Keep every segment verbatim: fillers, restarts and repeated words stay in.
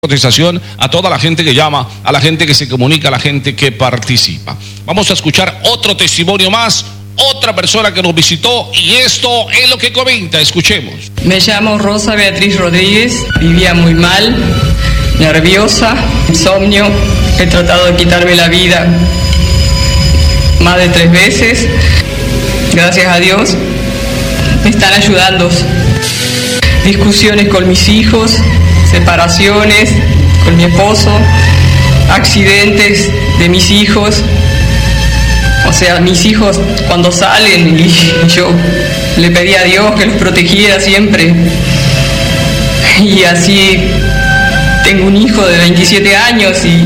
cotización a toda la gente que llama, a la gente que se comunica, a la gente que participa. Vamos a escuchar otro testimonio más, otra persona que nos visitó y esto es lo que comenta. Escuchemos. Me llamo Rosa Beatriz Rodríguez, vivía muy mal, nerviosa, insomnio, he tratado de quitarme la vida más de tres veces, gracias a Dios me están ayudando. Discusiones con mis hijos, separaciones con mi esposo, accidentes de mis hijos, o sea, mis hijos cuando salen y yo le pedí a Dios que los protegiera siempre, y así tengo un hijo de veintisiete años y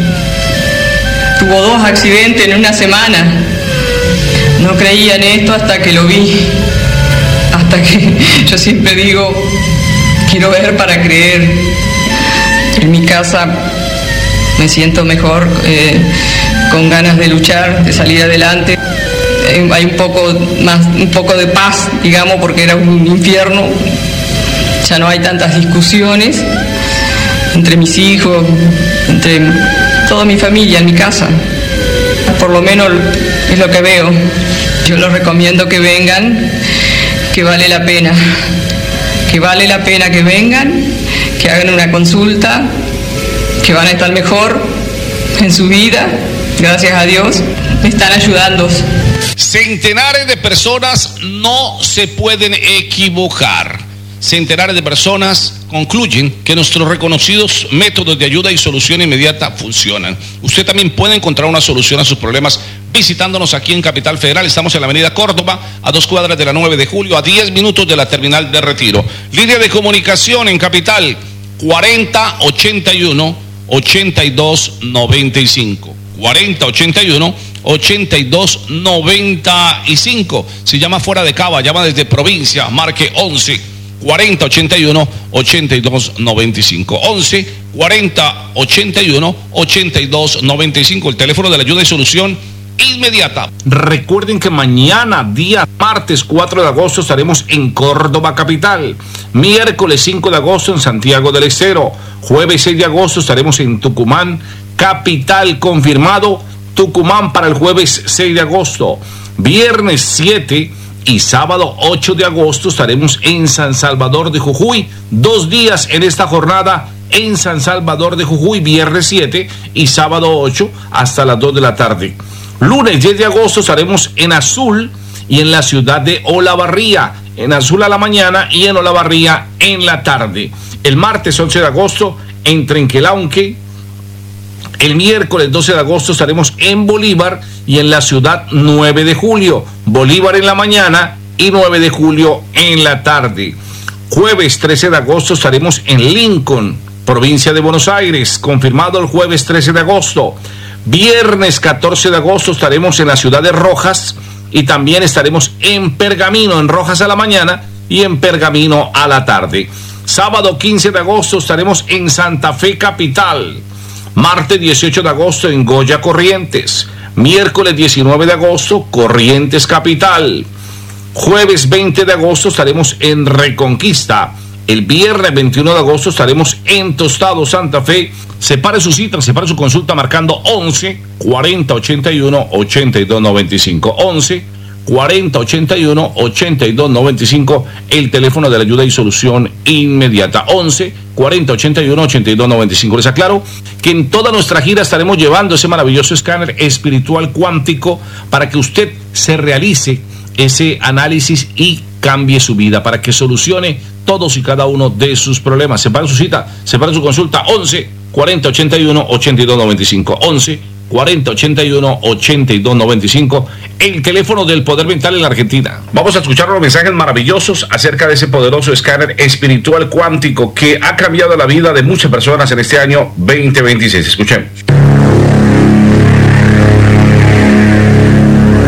tuvo dos accidentes en una semana. No creía en esto hasta que lo vi, hasta que yo siempre digo, quiero ver para creer. En mi casa me siento mejor, eh, con ganas de luchar, de salir adelante. Eh, hay un poco más, un poco de paz, digamos, porque era un infierno. Ya no hay tantas discusiones entre mis hijos, entre toda mi familia en mi casa. Por lo menos es lo que veo. Yo les recomiendo que vengan, que vale la pena, que vale la pena que vengan, que hagan una consulta, que van a estar mejor en su vida, gracias a Dios, me están ayudando. Centenares de personas no se pueden equivocar. Centenares de personas concluyen que nuestros reconocidos métodos de ayuda y solución inmediata funcionan. Usted también puede encontrar una solución a sus problemas visitándonos aquí en Capital Federal. Estamos en la avenida Córdoba, a dos cuadras de la nueve de julio, a diez minutos de la terminal de Retiro. Línea de comunicación en Capital, cuarenta ochenta y uno ochenta y dos noventa y cinco. cuarenta ochenta y uno ochenta y dos noventa y cinco. Si llama fuera de Cava, llama desde provincia, marque once cuarenta ochenta y uno ochenta y dos noventa y cinco. once cuarenta ochenta y uno ochenta y dos noventa y cinco, el teléfono de la ayuda y solución inmediata. Recuerden que mañana, día martes cuatro de agosto, estaremos en Córdoba capital. Miércoles cinco de agosto en Santiago del Estero. Jueves seis de agosto estaremos en Tucumán capital, confirmado Tucumán para el jueves seis de agosto. Viernes siete y sábado ocho de agosto estaremos en San Salvador de Jujuy. Dos días en esta jornada en San Salvador de Jujuy, viernes siete y sábado ocho hasta las dos de la tarde. Lunes diez de agosto estaremos en Azul y en la ciudad de Olavarría. En Azul a la mañana y en Olavarría en la tarde. El martes once de agosto en Trenquelauque. El miércoles doce de agosto estaremos en Bolívar y en la ciudad nueve de julio. Bolívar en la mañana y nueve de julio en la tarde. Jueves trece de agosto estaremos en Lincoln, provincia de Buenos Aires. Confirmado el jueves trece de agosto. Viernes catorce de agosto estaremos en la ciudad de Rojas y también estaremos en Pergamino, en Rojas a la mañana y en Pergamino a la tarde. Sábado quince de agosto estaremos en Santa Fe capital. Martes dieciocho de agosto en Goya Corrientes. Miércoles diecinueve de agosto, Corrientes capital. Jueves veinte de agosto estaremos en Reconquista. El viernes veintiuno de agosto estaremos en Tostado, Santa Fe. Separe su cita, separe su consulta marcando once cuarenta ochenta y uno ochenta y dos noventa y cinco. once cuarenta ochenta y uno ochenta y dos noventa y cinco, el teléfono de la ayuda y solución inmediata. once cuarenta ochenta y uno ochenta y dos noventa y cinco. Les aclaro que en toda nuestra gira estaremos llevando ese maravilloso escáner espiritual cuántico para que usted se realice ese análisis y cambie su vida, para que solucione todos y cada uno de sus problemas. Separe su cita, separe su consulta, once cuarenta ochenta y uno ochenta y dos noventa y cinco. once cuarenta ochenta y uno ochenta y dos noventa y cinco, el teléfono del poder mental en la Argentina. Vamos a escuchar los mensajes maravillosos acerca de ese poderoso escáner espiritual cuántico que ha cambiado la vida de muchas personas en este año veinte veintiséis. Escuchemos.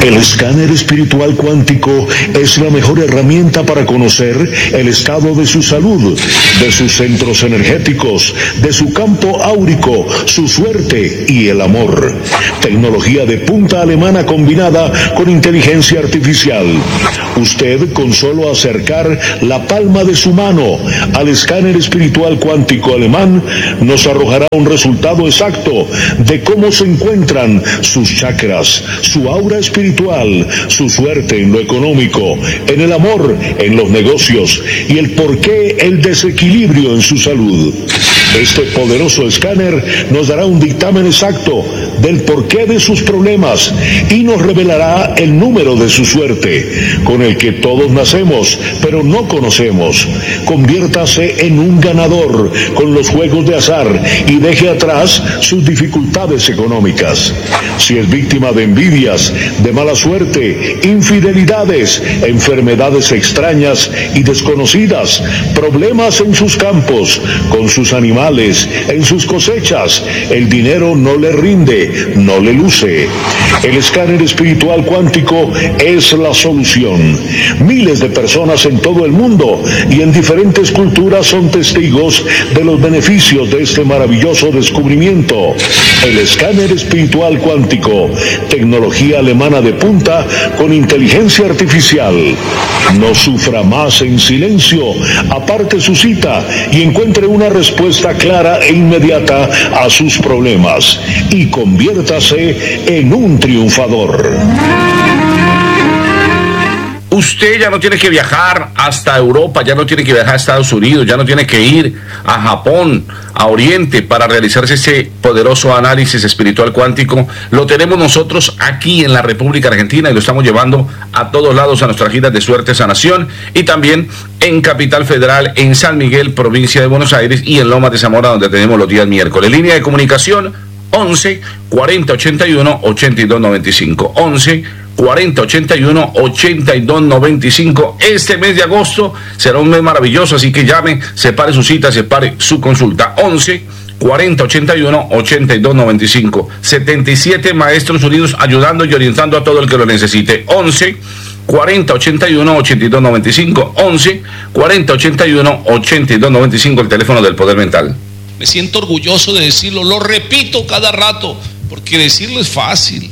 El escáner espiritual cuántico es la mejor herramienta para conocer el estado de su salud, de sus centros energéticos, de su campo áurico, su suerte y el amor. Tecnología de punta alemana combinada con inteligencia artificial. Usted, con solo acercar la palma de su mano al escáner espiritual cuántico alemán, nos arrojará un resultado exacto de cómo se encuentran sus chakras, su aura espiritual, su suerte en lo económico, en el amor, en los negocios y el porqué el desequilibrio en su salud. Este poderoso escáner nos dará un dictamen exacto del porqué de sus problemas y nos revelará el número de su suerte, con el que todos nacemos, pero no conocemos. Conviértase en un ganador con los juegos de azar y deje atrás sus dificultades económicas. Si es víctima de envidias, de mala suerte, infidelidades, enfermedades extrañas y desconocidas, problemas en sus campos, con sus animales, en sus cosechas, el dinero no le rinde, no le luce. El escáner espiritual cuántico es la solución. Miles de personas en todo el mundo y en diferentes culturas son testigos de los beneficios de este maravilloso descubrimiento. El escáner espiritual cuántico, tecnología alemana de punta con inteligencia artificial. No sufra más en silencio, aparte su cita y encuentre una respuesta clara e inmediata a sus problemas y conviértase en un triunfador. Usted ya no tiene que viajar hasta Europa, ya no tiene que viajar a Estados Unidos, ya no tiene que ir a Japón, a Oriente, para realizarse ese poderoso análisis espiritual cuántico. Lo tenemos nosotros aquí en la República Argentina y lo estamos llevando a todos lados a nuestras giras de suerte, sanación, y también en Capital Federal, en San Miguel, provincia de Buenos Aires, y en Lomas de Zamora, donde tenemos los días miércoles. Línea de comunicación once cuarenta ochenta y uno ochenta y dos noventa y cinco. once cuarenta ochenta y uno ochenta y dos noventa y cinco. Este mes de agosto será un mes maravilloso, así que llame, separe su cita, separe su consulta. once cuarenta ochenta y uno ochenta y dos noventa y cinco. setenta y siete maestros unidos ayudando y orientando a todo el que lo necesite. once cuarenta ochenta y uno ochenta y dos noventa y cinco. once cuarenta ochenta y uno ochenta y dos noventa y cinco, el teléfono del Poder Mental. Me siento orgulloso de decirlo, lo repito cada rato, porque decirlo es fácil,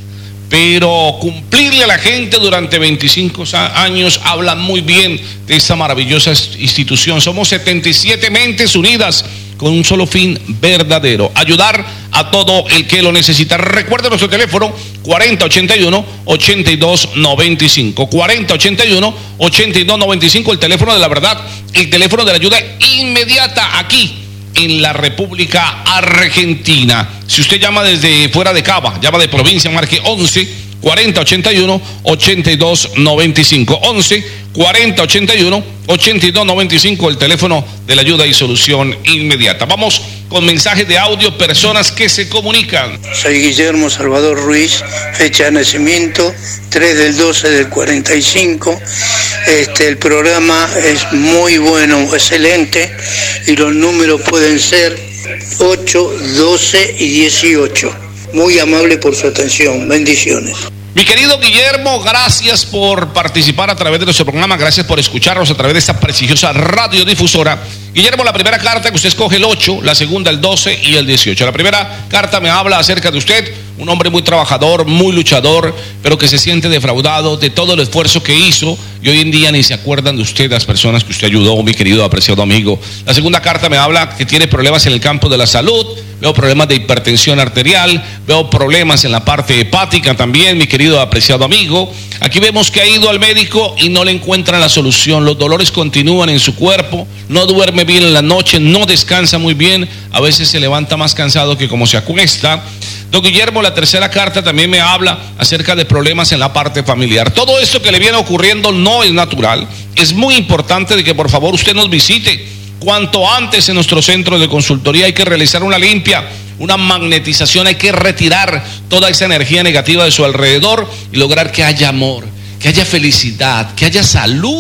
pero cumplirle a la gente durante veinticinco años habla muy bien de esta maravillosa institución. Somos setenta y siete mentes unidas con un solo fin verdadero: ayudar a todo el que lo necesita. Recuerda nuestro teléfono cuarenta ochenta y uno ochenta y dos noventa y cinco. cuarenta ochenta y uno ochenta y dos noventa y cinco, el teléfono de la verdad, el teléfono de la ayuda inmediata aquí en la República Argentina. Si usted llama desde fuera de Cava, llama de provincia, marque once cuarenta ochenta y uno ochenta y dos noventa y cinco. once cuarenta ochenta y uno ochenta y dos noventa y cinco, el teléfono de la ayuda y solución inmediata. Vamos con mensajes de audio, personas que se comunican. Soy Guillermo Salvador Ruiz, fecha de nacimiento tres del doce del cuarenta y cinco. Este, el programa es muy bueno, excelente, y los números pueden ser ocho, doce y dieciocho. Muy amable por su atención. Bendiciones. Mi querido Guillermo, gracias por participar a través de nuestro programa, gracias por escucharnos a través de esta prestigiosa radiodifusora. Guillermo, la primera carta que usted escoge el ocho, la segunda el doce y el dieciocho. La primera carta me habla acerca de usted, un hombre muy trabajador, muy luchador, pero que se siente defraudado de todo el esfuerzo que hizo y hoy en día ni se acuerdan de usted, las personas que usted ayudó, mi querido apreciado amigo. La segunda carta me habla que tiene problemas en el campo de la salud, veo problemas de hipertensión arterial, veo problemas en la parte hepática también, mi querido apreciado amigo. Aquí vemos que ha ido al médico y no le encuentran la solución, los dolores continúan en su cuerpo, no duerme bien en la noche, no descansa muy bien, a veces se levanta más cansado que como se acuesta. Don Guillermo, la tercera carta también me habla acerca de problemas en la parte familiar. Todo esto que le viene ocurriendo no es natural. Es muy importante de que por favor usted nos visite cuanto antes en nuestro centro de consultoría. Hay que realizar una limpia, una magnetización, hay que retirar toda esa energía negativa de su alrededor y lograr que haya amor, que haya felicidad, que haya salud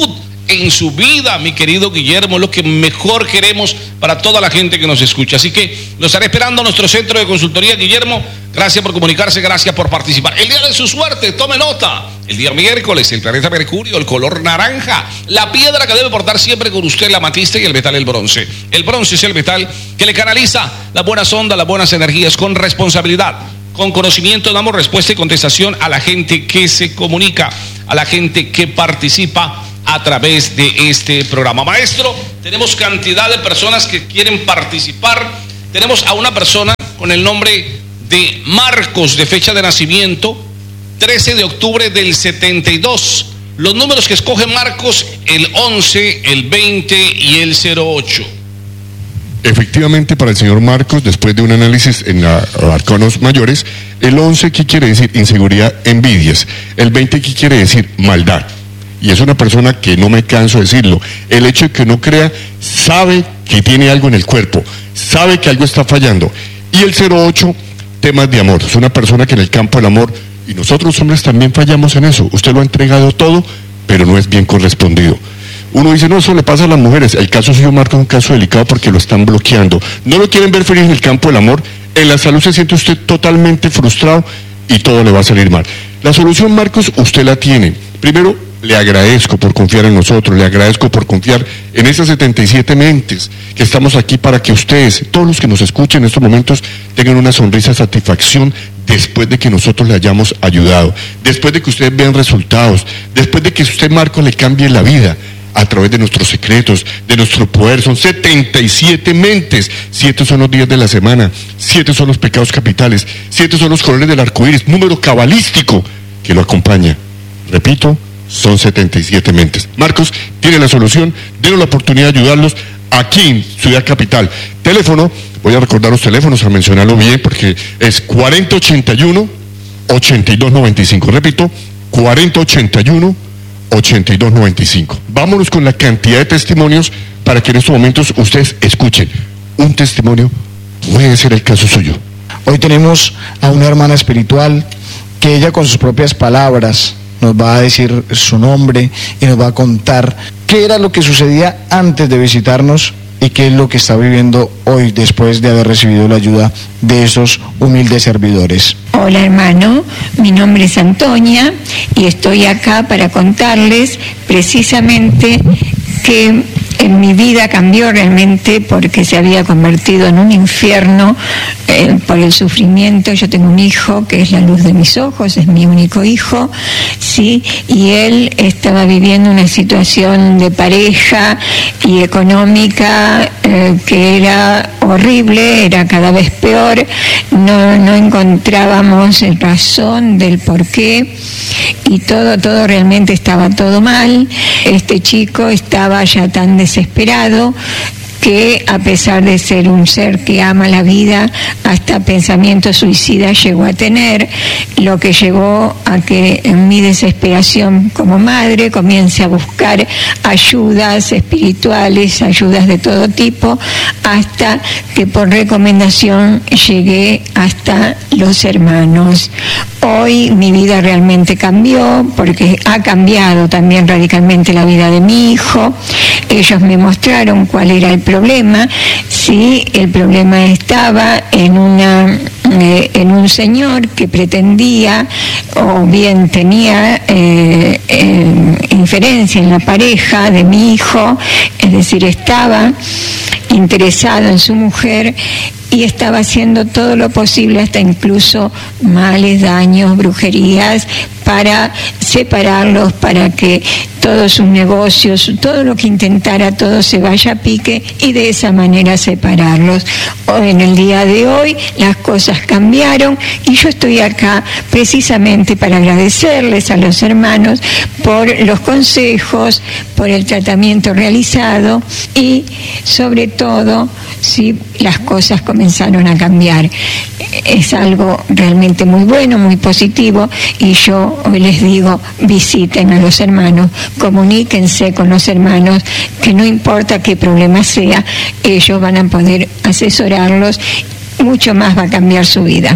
en su vida, mi querido Guillermo, lo que mejor queremos para toda la gente que nos escucha. Así que lo estaré esperando en nuestro centro de consultoría. Guillermo, gracias por comunicarse, gracias por participar. El día de su suerte, tome nota. El día miércoles, el planeta Mercurio, el color naranja. La piedra que debe portar siempre con usted, la amatista, y el metal, el bronce. El bronce es el metal que le canaliza las buenas ondas, las buenas energías, con responsabilidad, con conocimiento. Damos respuesta y contestación a la gente que se comunica, a la gente que participa a través de este programa. Maestro, tenemos cantidad de personas que quieren participar. Tenemos a una persona con el nombre de Marcos, de fecha de nacimiento trece de octubre del setenta y dos. Los números que escoge Marcos, el once, el veinte y el cero ocho. Efectivamente, para el señor Marcos, después de un análisis en la arcanos mayores, el once, ¿qué quiere decir? Inseguridad, envidias. El veinte, ¿qué quiere decir? Maldad. Y es una persona que no me canso de decirlo. El hecho de que no crea, sabe que tiene algo en el cuerpo, sabe que algo está fallando. Y el cero ocho, temas de amor. Es una persona que en el campo del amor, y nosotros hombres también fallamos en eso. Usted lo ha entregado todo, pero no es bien correspondido. Uno dice, no, eso le pasa a las mujeres. El caso suyo, Marco, es un caso delicado porque lo están bloqueando. No lo quieren ver feliz en el campo del amor. En la salud se siente usted totalmente frustrado y todo le va a salir mal. La solución, Marcos, usted la tiene. Primero, le agradezco por confiar en nosotros, le agradezco por confiar en esas setenta y siete mentes que estamos aquí para que ustedes, todos los que nos escuchen en estos momentos, tengan una sonrisa de satisfacción después de que nosotros le hayamos ayudado, después de que ustedes vean resultados, después de que usted, Marco, le cambie la vida a través de nuestros secretos, de nuestro poder. Son setenta y siete mentes, siete son los días de la semana, siete son los pecados capitales, siete son los colores del arco iris, número cabalístico que lo acompaña. Repito, son setenta y siete mentes. Marcos tiene la solución, denos la oportunidad de ayudarlos aquí en Ciudad Capital. Teléfono, voy a recordar los teléfonos, a mencionarlo bien, porque es cuarenta ochenta y uno, ochenta y dos noventa y cinco. Repito, cuarenta ochenta y uno, ochenta y dos noventa y cinco. Vámonos con la cantidad de testimonios para que en estos momentos ustedes escuchen. Un testimonio puede ser el caso suyo. Hoy tenemos a una hermana espiritual que ella con sus propias palabras nos va a decir su nombre y nos va a contar qué era lo que sucedía antes de visitarnos y qué es lo que está viviendo hoy después de haber recibido la ayuda de esos humildes servidores. Hola hermano, mi nombre es Antonia y estoy acá para contarles precisamente que en mi vida cambió realmente porque se había convertido en un infierno eh, por el sufrimiento. Yo tengo un hijo que es la luz de mis ojos, es mi único hijo, sí, y él estaba viviendo una situación de pareja y económica eh, que era horrible, era cada vez peor. No, no encontrábamos razón del por qué y todo, todo realmente estaba todo mal. Este chico estaba ya tan desesperado que a pesar de ser un ser que ama la vida, hasta pensamientos suicidas llegó a tener, lo que llevó a que en mi desesperación como madre comience a buscar ayudas espirituales, ayudas de todo tipo, hasta que por recomendación llegué hasta los hermanos. Hoy mi vida realmente cambió porque ha cambiado también radicalmente la vida de mi hijo. Ellos me mostraron cuál era el problema. Sí, el problema estaba en una eh, en un señor que pretendía o bien tenía eh, eh, inferencia en la pareja de mi hijo, es decir, estaba interesado en su mujer y estaba haciendo todo lo posible, hasta incluso males, daños, brujerías, para separarlos, para que todos sus negocios, todo lo que intentara, todo se vaya a pique y de esa manera separarlos. Hoy, en el día de hoy, las cosas cambiaron y yo estoy acá precisamente para agradecerles a los hermanos por los consejos, por el tratamiento realizado y sobre todo, si las cosas comenzaron a cambiar. Es algo realmente muy bueno, muy positivo y yo hoy les digo, visiten a los hermanos, comuníquense con los hermanos, que no importa qué problema sea, ellos van a poder asesorarlos, mucho más va a cambiar su vida.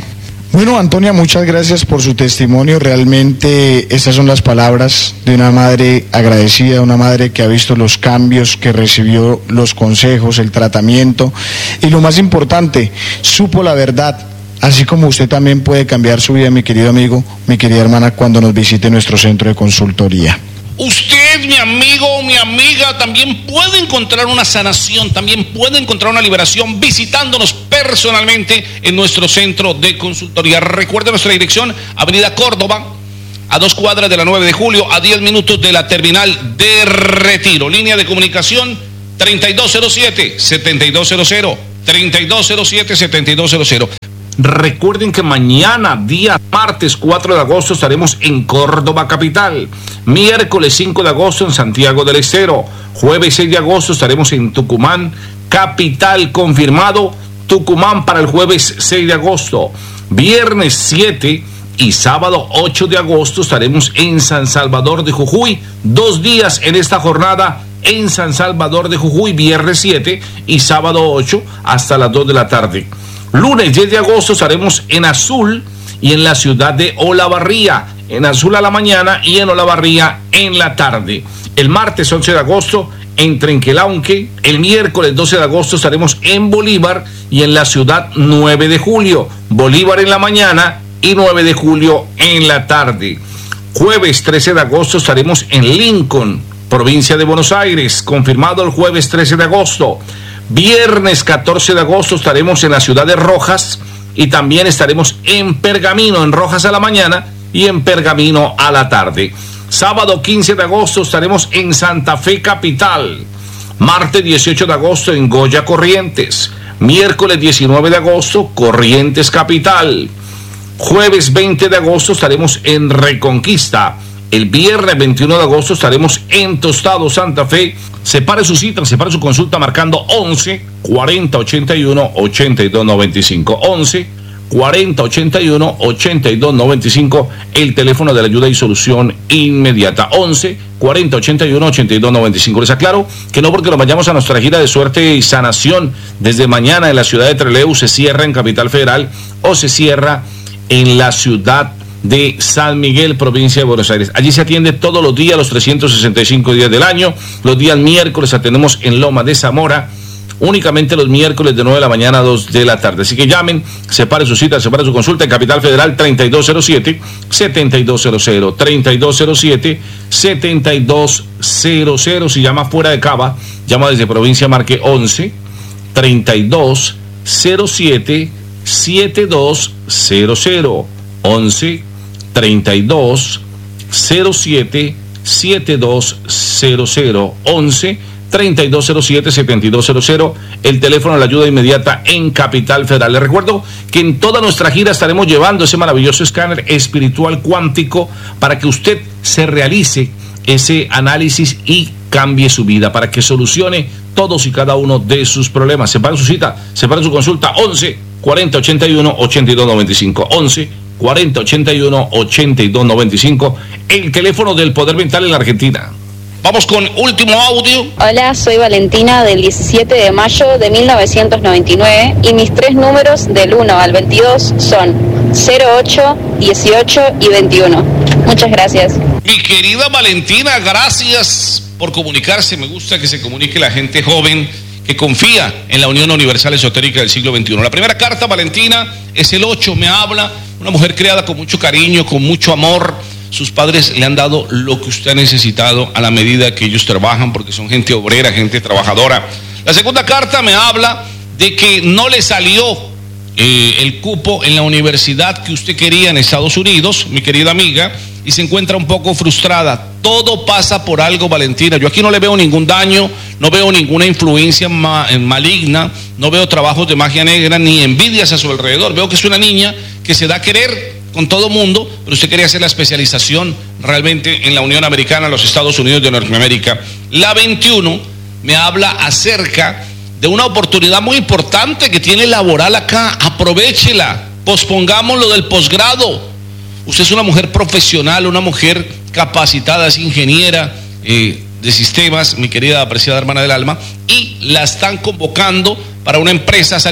Bueno, Antonia, muchas gracias por su testimonio. Realmente estas son las palabras de una madre agradecida, una madre que ha visto los cambios, que recibió los consejos, el tratamiento y lo más importante, supo la verdad. Así como usted también puede cambiar su vida, mi querido amigo, mi querida hermana, cuando nos visite nuestro centro de consultoría. Usted, mi amigo o mi amiga, también puede encontrar una sanación, también puede encontrar una liberación visitándonos personalmente en nuestro centro de consultoría. Recuerde nuestra dirección, Avenida Córdoba, a dos cuadras de la nueve de julio, a diez minutos de la terminal de Retiro. Línea de comunicación treinta y dos cero siete, setenta y dos cero cero, treinta y dos cero siete, setenta y dos cero cero. Recuerden que mañana, día martes cuatro de agosto, estaremos en Córdoba capital. Miércoles cinco de agosto en Santiago del Estero. Jueves seis de agosto estaremos en Tucumán capital, confirmado Tucumán para el jueves seis de agosto. Viernes siete y sábado ocho de agosto estaremos en San Salvador de Jujuy. Dos días en esta jornada en San Salvador de Jujuy, viernes siete y sábado ocho hasta las dos de la tarde. Lunes diez de agosto estaremos en Azul y en la ciudad de Olavarría, en Azul a la mañana y en Olavarría en la tarde. El martes once de agosto en Trenquelauque, el miércoles doce de agosto estaremos en Bolívar y en la ciudad nueve de julio, Bolívar en la mañana y nueve de julio en la tarde. Jueves trece de agosto estaremos en Lincoln, provincia de Buenos Aires, confirmado el jueves trece de agosto. Viernes catorce de agosto estaremos en la ciudad de Rojas y también estaremos en Pergamino, en Rojas a la mañana y en Pergamino a la tarde. Sábado quince de agosto estaremos en Santa Fe capital. Martes dieciocho de agosto en Goya Corrientes. Miércoles diecinueve de agosto Corrientes capital. Jueves veinte de agosto estaremos en Reconquista. El viernes veintiuno de agosto estaremos en Tostado, Santa Fe. Separe su cita, separe su consulta marcando once, cuarenta, ochenta y uno, ochenta y dos noventa y cinco. once, cuarenta, ochenta y uno, ochenta y dos noventa y cinco, el teléfono de la ayuda y solución inmediata. once, cuarenta, ochenta y uno, ochenta y dos noventa y cinco. Les aclaro que no porque nos vayamos a nuestra gira de suerte y sanación desde mañana en la ciudad de Trelew se cierra en Capital Federal o se cierra en la ciudad de San Miguel, provincia de Buenos Aires. Allí se atiende todos los días, los trescientos sesenta y cinco días del año. Los días miércoles atendemos en Loma de Zamora, únicamente los miércoles de nueve de la mañana a dos de la tarde. Así que llamen, separe su cita, separe su consulta en Capital Federal treinta y dos cero siete, setenta y dos cero cero, treinta y dos cero siete, setenta y dos cero cero. Si llama fuera de Cava, llama desde provincia, marque once, treinta y dos cero siete, setenta y dos cero cero. once, treinta y dos cero siete, setenta y dos cero cero. once, treinta y dos cero siete, setenta y dos cero cero, el teléfono de la ayuda inmediata en Capital Federal. Les recuerdo que en toda nuestra gira estaremos llevando ese maravilloso escáner espiritual cuántico para que usted se realice ese análisis y cambie su vida, para que solucione todos y cada uno de sus problemas. Separe su cita, separe su consulta, once, cuarenta, ochenta y uno, ochenta y dos noventa y cinco. once, cuarenta, ochenta y uno, ochenta y dos noventa y cinco, el teléfono del Poder Mental en la Argentina. Vamos con último audio. Hola, soy Valentina del diecisiete de mayo de mil novecientos noventa y nueve y mis tres números del uno al veintidós son cero ocho, dieciocho y veintiuno. Muchas gracias. Mi querida Valentina, gracias por comunicarse. Me gusta que se comunique la gente joven que confía en la Unión Universal Esotérica del siglo veintiuno. La primera carta, Valentina, es el ocho, me habla, una mujer criada con mucho cariño, con mucho amor. Sus padres le han dado lo que usted ha necesitado a la medida que ellos trabajan, porque son gente obrera, gente trabajadora. La segunda carta me habla de que no le salió eh, el cupo en la universidad que usted quería en Estados Unidos, mi querida amiga, y se encuentra un poco frustrada. Todo pasa por algo, Valentina. Yo aquí no le veo ningún daño, no veo ninguna influencia ma maligna, no veo trabajos de magia negra, ni envidias a su alrededor. Veo que es una niña que se da a querer con todo mundo, pero usted quería hacer la especialización realmente en la Unión Americana, los Estados Unidos de Norteamérica. La veintiuno me habla acerca de una oportunidad muy importante que tiene laboral acá. Aprovéchela, pospongamos lo del posgrado. Usted es una mujer profesional, una mujer capacitada, es ingeniera eh, de sistemas, mi querida apreciada hermana del alma, y la están convocando para una empresa, ha salido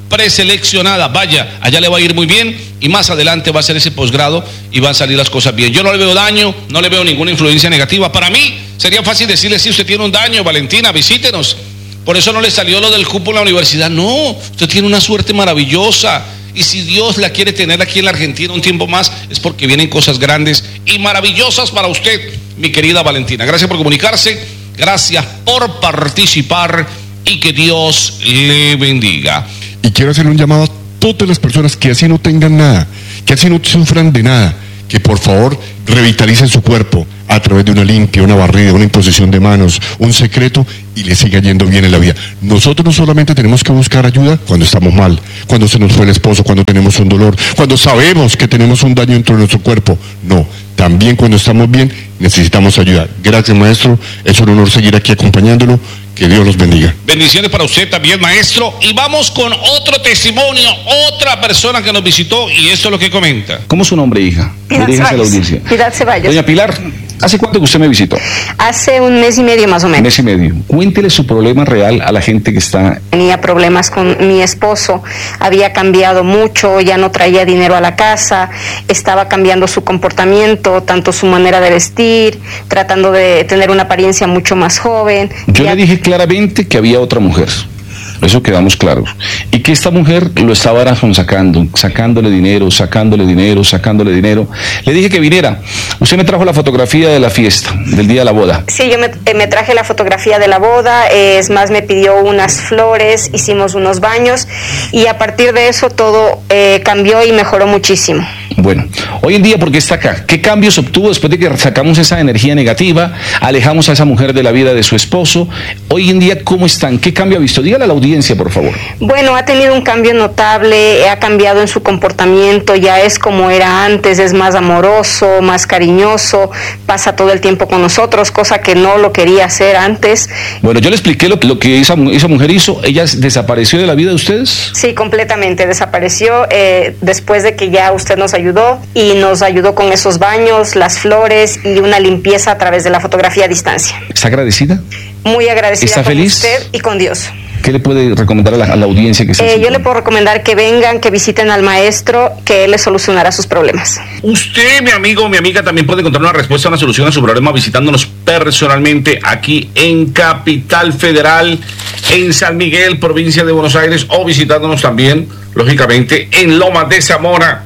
preseleccionada. Vaya, allá le va a ir muy bien y más adelante va a hacer ese posgrado y van a salir las cosas bien. Yo no le veo daño, no le veo ninguna influencia negativa. Para mí sería fácil decirle, si usted tiene un daño, Valentina, visítenos. Por eso no le salió lo del cupo en la universidad. No, usted tiene una suerte maravillosa. Y si Dios la quiere tener aquí en la Argentina un tiempo más, es porque vienen cosas grandes y maravillosas para usted, mi querida Valentina. Gracias por comunicarse, gracias por participar y que Dios le bendiga. Y quiero hacerle un llamado a todas las personas que así no tengan nada, que así no sufran de nada, que por favor revitalicen su cuerpo a través de una limpia, una barrida, una imposición de manos, un secreto, y le siga yendo bien en la vida. Nosotros no solamente tenemos que buscar ayuda cuando estamos mal, cuando se nos fue el esposo, cuando tenemos un dolor, cuando sabemos que tenemos un daño dentro de nuestro cuerpo. No, también cuando estamos bien necesitamos ayuda. Gracias, maestro, es un honor seguir aquí acompañándolo. Que Dios los bendiga. Bendiciones para usted también, maestro. Y vamos con otro testimonio, otra persona que nos visitó, y esto es lo que comenta. ¿Cómo es su nombre, hija? Pilar Ceballos. Pilar Ceballos. Doña Pilar, ¿hace cuánto que usted me visitó? Hace un mes y medio más o menos. Un mes y medio. Cuéntele su problema real a la gente que está... Tenía problemas con mi esposo, había cambiado mucho, ya no traía dinero a la casa, estaba cambiando su comportamiento, tanto su manera de vestir, tratando de tener una apariencia mucho más joven. Yo ya... le dije claramente que había otra mujer. Eso quedamos claros. Y que esta mujer lo estaba sacando, sacándole dinero, sacándole dinero, sacándole dinero. Le dije que viniera. Usted me trajo la fotografía de la fiesta, del día de la boda. Sí, yo me, eh, me traje la fotografía de la boda, eh, es más, me pidió unas flores, hicimos unos baños, y a partir de eso todo eh, cambió y mejoró muchísimo. Bueno, hoy en día, ¿por qué está acá? ¿Qué cambios obtuvo después de que sacamos esa energía negativa, alejamos a esa mujer de la vida de su esposo? Hoy en día, ¿cómo están? ¿Qué cambio ha visto? Dígale a la audiencia, por favor. Bueno, ha tenido un cambio notable, ha cambiado en su comportamiento, ya es como era antes, es más amoroso, más cariñoso, pasa todo el tiempo con nosotros, cosa que no lo quería hacer antes. Bueno, yo le expliqué lo, lo que esa, esa mujer hizo. ¿Ella desapareció de la vida de ustedes? Sí, completamente, desapareció eh, después de que ya usted nos ayudó y nos ayudó con esos baños, las flores y una limpieza a través de la fotografía a distancia. ¿Está agradecida? Muy agradecida. ¿Está con feliz? Usted y con Dios. ¿Qué le puede recomendar a la, a la audiencia que se eh, Yo le puedo recomendar que vengan, que visiten al maestro, que él les solucionará sus problemas. Usted, mi amigo, mi amiga, también puede encontrar una respuesta, una solución a su problema visitándonos personalmente aquí en Capital Federal, en San Miguel, provincia de Buenos Aires, o visitándonos también, lógicamente, en Lomas de Zamora,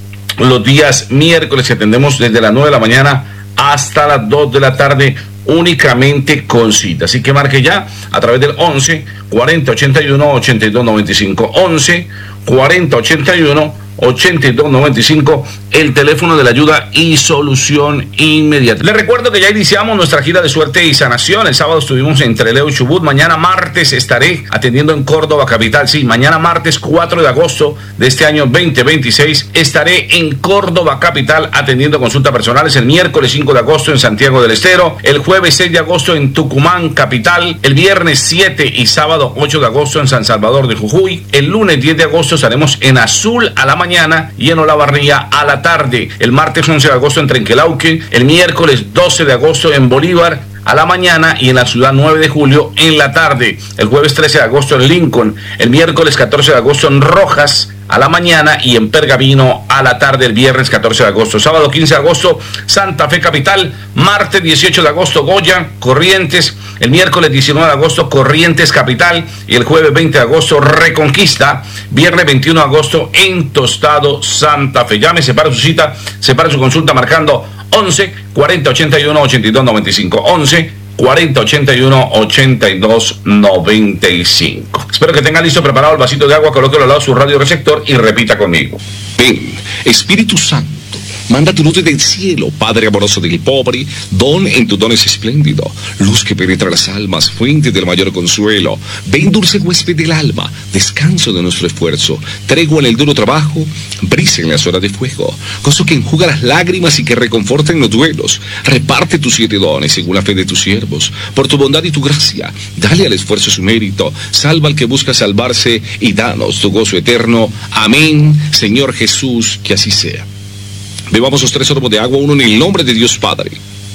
los días miércoles, que atendemos desde las nueve de la mañana hasta las dos de la tarde, únicamente con cita. Así que marque ya a través del once, cuarenta, ochenta y uno, ochenta y dos, noventa y cinco. once, cuarenta, ochenta y uno, ochenta y dos, noventa y cinco, el teléfono de la ayuda y solución inmediata. Les recuerdo que ya iniciamos nuestra gira de suerte y sanación. El sábado estuvimos en Trelew y Chubut. Mañana martes estaré atendiendo en Córdoba capital. Sí, mañana martes cuatro de agosto de este año veinte veintiséis estaré en Córdoba capital atendiendo consultas personales. El miércoles cinco de agosto en Santiago del Estero. El jueves seis de agosto en Tucumán capital. El viernes siete y sábado ocho de agosto en San Salvador de Jujuy. El lunes diez de agosto estaremos en Azul a la mañana y en Olavarría a la tarde. El martes once de agosto en Trenquelauquen. El miércoles doce de agosto en Bolívar a la mañana y en la ciudad nueve de julio en la tarde. El jueves trece de agosto en Lincoln. El miércoles catorce de agosto en Rojas a la mañana y en Pergamino a la tarde. El viernes catorce de agosto. Sábado quince de agosto Santa Fe capital. Martes dieciocho de agosto Goya, Corrientes. El miércoles diecinueve de agosto Corrientes capital y el jueves veinte de agosto Reconquista. Viernes veintiuno de agosto en Tostado, Santa Fe. Llame, separa su cita, separa su consulta marcando once, cuarenta, ochenta y uno, ochenta y dos, noventa y cinco. once, cuarenta, ochenta y uno, ochenta y dos, noventa y cinco. Espero que tenga listo, preparado el vasito de agua, colóquelo al lado de su radio receptor y repita conmigo. Ven, Espíritu Santo, manda tu luz del cielo, Padre amoroso del pobre, don en tu don es espléndido, luz que penetra las almas, fuente del mayor consuelo. Ven, dulce huésped del alma, descanso de nuestro esfuerzo, tregua en el duro trabajo, brisa en las horas de fuego, gozo que enjuga las lágrimas y que reconforta en los duelos. Reparte tus siete dones según la fe de tus siervos, por tu bondad y tu gracia, dale al esfuerzo su mérito, salva al que busca salvarse y danos tu gozo eterno. Amén, Señor Jesús, que así sea. Bebamos los tres sorbos de agua, uno en el nombre de Dios Padre,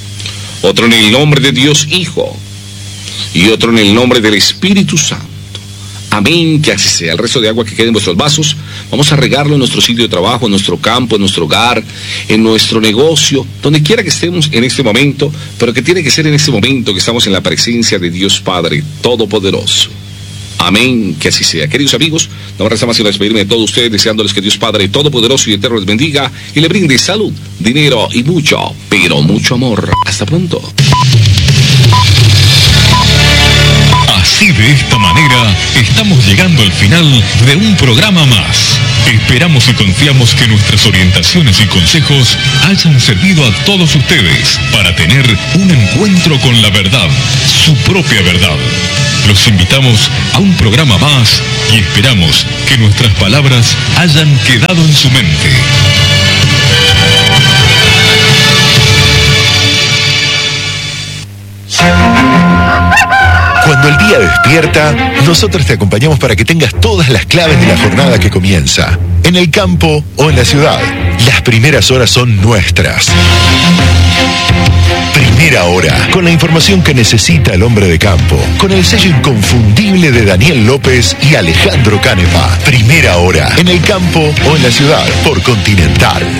otro en el nombre de Dios Hijo y otro en el nombre del Espíritu Santo. Amén, que así sea. El resto de agua que quede en vuestros vasos, vamos a regarlo en nuestro sitio de trabajo, en nuestro campo, en nuestro hogar, en nuestro negocio, donde quiera que estemos en este momento, pero que tiene que ser en este momento que estamos en la presencia de Dios Padre Todopoderoso. Amén, que así sea. Queridos amigos, no me resta más sino despedirme de todos ustedes, deseándoles que Dios Padre Todopoderoso y Eterno les bendiga y le brinde salud, dinero y mucho, pero mucho amor. Hasta pronto. Así, de esta manera, estamos llegando al final de un programa más. Esperamos y confiamos que nuestras orientaciones y consejos hayan servido a todos ustedes para tener un encuentro con la verdad, su propia verdad. Los invitamos a un programa más y esperamos que nuestras palabras hayan quedado en su mente. Cuando el día despierta, nosotros te acompañamos para que tengas todas las claves de la jornada que comienza. En el campo o en la ciudad, las primeras horas son nuestras. Primera Hora, con la información que necesita el hombre de campo, con el sello inconfundible de Daniel López y Alejandro Canepa. Primera Hora, en el campo o en la ciudad, por Continental.